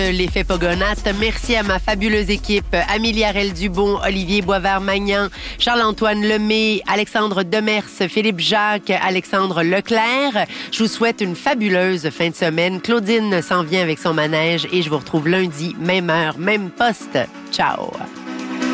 L'effet Pogonate. Merci à ma fabuleuse équipe, Amélie Arel-Dubon, Olivier Boisvert-Magnan, Charles-Antoine Lemay, Alexandre Demers, Philippe Jacques, Alexandre Leclerc. Je vous souhaite une fabuleuse fin de semaine. Claudine s'en vient avec son manège et je vous retrouve lundi, même heure, même poste. Ciao!